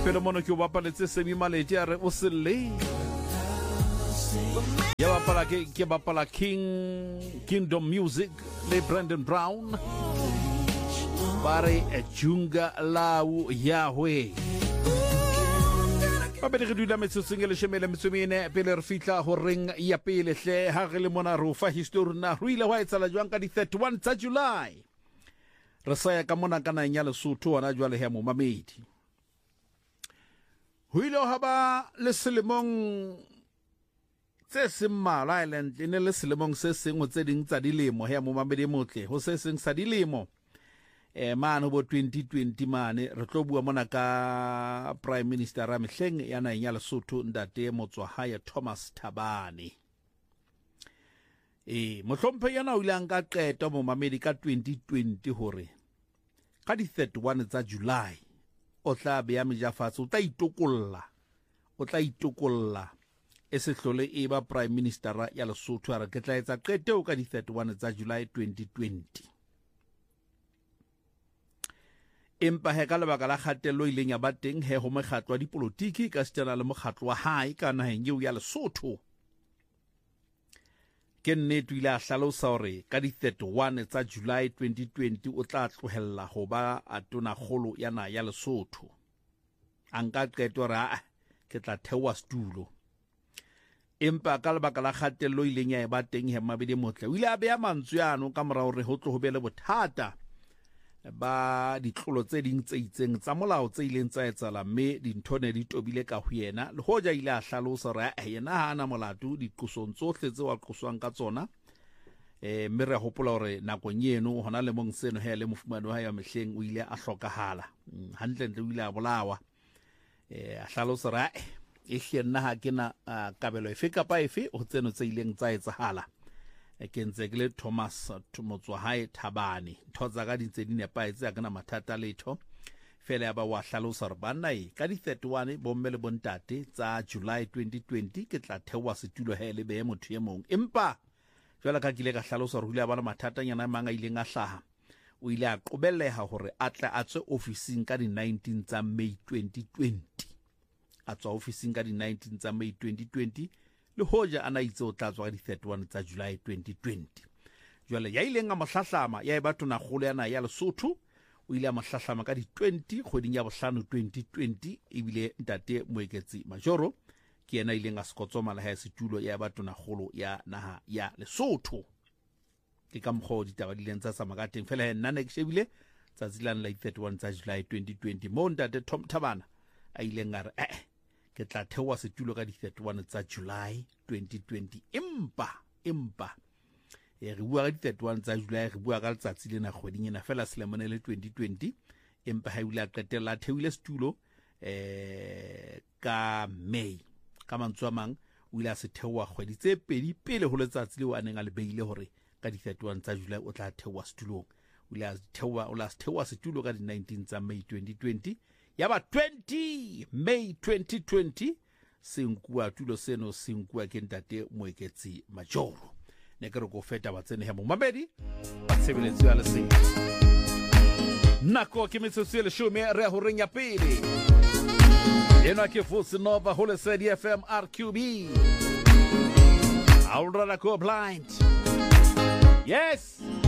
pele mono ke o bapaletse Semi Maledi a re o se le ya bapala ke bapala Kingdom Music le Brandon Brown bare junga lau Yahweh ba bere re dula metsotseng le shemele metsomene pele re fitla ho reng ya pele hle ha re le mona ro fa history na ruile wa etsala jwang ka di 31 tsa July re sa ya ka mona kana nya Lesotho ona jwale he mo mamedi huilo haba le selemong tse simala island ne le selemong se sengwe tse ding tsa dilemo he mo mamedi motle ho se seng sa dilemo mane bo 2020 mane re tlo bua mona ka prime minister ra mehleng ya na nya Lesotho ndate Motswahae Thomas Thabane mohlomphe yana o ile nka qeto mo mamedi ka 2020 hore ka di 31 tsa July o tla be ya mejafatso o tla itokolla e se hlole e ba prime minister ya Lesotho ara ke tla etsa qeto ka di 31 tsa July 2020 empa he ka lebaka la kgatello ile nya ba teng he ho mekgatlo ya dipolotiki ka setjana le mokgatlo wa hae ka naheng eo ya Lesotho ke nnete ile a hlalosa hore ka di 31 tsa July 2020 o tla tlohella ho ba atona kgolo yana ya Lesotho anka qeto ra ke tla thewa stulo empa ka lebaka la kgatello ile nya e ba teng he mabedi motle o ile a beya mantswe ano ka mora hore ho tlo ho be le bothata ba ditlolo tse ding tse itseng tsa molao tse ileng tsa etsala mme dintho ne di tobile ka ho yena le hoja ile a hlalosa re yena hana molato diqosong tsohle tse wa qoswang ka tsona mme re hopola hore nakong eno hona le mong seno he le mofumane wa ya mehleng o ile a hlokahala hantle ntle o ile a bolawa a hlalosa re ehle nna ha ke na kabelo efe kapa efe ho tseno tse ileng tsa etsahala ke ntse ke le Thomas Motswahae Thabane thoza ka dintse di nepaetse a kana mathata letho fela ya ba wa hlalosa re banna ka di 31 bomme le bontate tsa July 2020 ke tla thewa setulo he le be motho ye mong empa jwale ka kile ka hlalosa re hule ba le mathata nyana manga ile nga hlaha o ile a qobelleha hore a tla a tswe officing ka di 19 tsa May 2020 a tswa officing ka di 19 tsa May 2020 le hoja ana itse o tla tswa ka di 31 tsa July 2020 jwale ya ile nga mohlahlama ya e batho na kgolo yana ya Lesotho o ile a mohlahlama ka di 20 kgweding ya bohlano 2020 ebile ntate Moeketsi Majoro ke yena ile nga skotsoma la ha setulo ya batho na kgolo ya naha ya Lesotho ke ka mkgo ditaba di lentsa sa magateng fela nna ne ke shebile tsa zilana la 31 tsa July 2020 mo ntate Tom Thabana a ile nga re ke tla thewa setulo ka di 31 tsa July 2020 empa re bua ka di 31 tsa July re bua ka letsatsi le na kgweding ena fela selemone le 2020 empa ha ile a qetella theoile setulo ka May ka mantswe a mang o ile a se thewa kgwedi tse pedi pele ho letsatsi le wa neng a le beile hore ka di 31 tsa July o tla thewa setulong o ile a thewa setulo ka di 19 tsa May 2020 yaba 20 May 2020 senkua tulo seno senkua ke ntate Moeketsi Majoro ne ke re go feta ba tsene he mo mamedi ba tshebeletso ya lese nako ke metsotso le shome re ho reng ya pele ena ke Fusi Nova ho le FM RQB I'll rather go blind yes